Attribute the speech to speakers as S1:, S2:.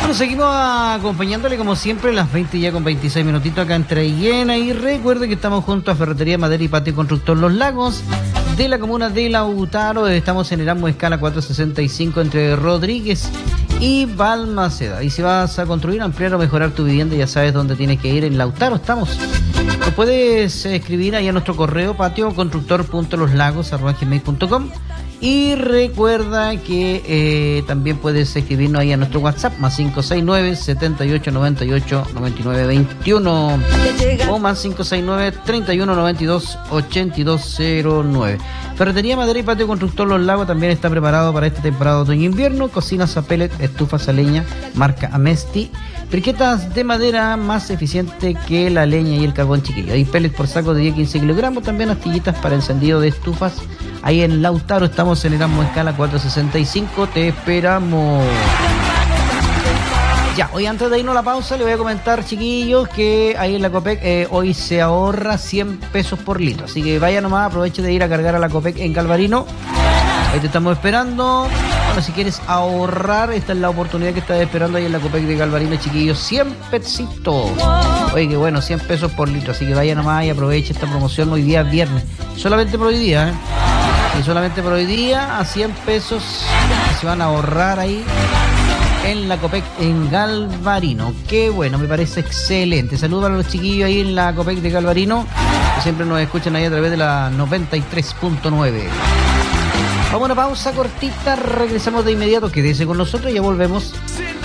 S1: Bueno, seguimos acompañándole como siempre las 20 ya con 26 minutitos acá en Traiguena. Y recuerde que estamos junto a Ferretería Madera y Patio Constructor Los Lagos de la comuna de Lautaro. Estamos en Erasmus Escala 465 entre Rodríguez y Balmaceda. Y si vas a construir, ampliar o mejorar tu vivienda, ya sabes dónde tienes que ir. En Lautaro estamos. Lo puedes escribir ahí a nuestro correo patioconstructor.loslagos@gmail.com. Y recuerda que también puedes escribirnos ahí a nuestro WhatsApp, más 569 78 98 99 21 o más 569 31 92 8209. Ferretería Madera y Patio Constructor Los Lagos también está preparado para esta temporada de otoño-invierno. Cocinas a pellet, estufas a leña, marca Amesti. Briquetas de madera más eficiente que la leña y el carbón, chiquillo. Hay pellets por saco de 10-15 kilogramos, también astillitas para encendido de estufas. Ahí en Lautaro estamos en Erasmus Escala 465, te esperamos. Ya, hoy antes de irnos a la pausa le voy a comentar, chiquillos, que ahí en la Copec hoy se ahorra 100 pesos por litro. Así que vaya nomás, aproveche de ir a cargar a la Copec en Galvarino. Ahí te estamos esperando. Bueno, si quieres ahorrar, esta es la oportunidad que estás esperando ahí en la Copec de Galvarino, chiquillos. 100 pesitos. Oye, qué bueno, 100 pesos por litro. Así que vaya nomás y aproveche esta promoción hoy día viernes. Solamente por hoy día, Y solamente por hoy día a 100 pesos se van a ahorrar ahí en la Copec en Galvarino. Qué bueno, me parece excelente. Saludos a los chiquillos ahí en la Copec de Galvarino, que siempre nos escuchan ahí a través de la 93.9. Vamos a una pausa cortita, regresamos de inmediato. Quédese con nosotros y ya volvemos.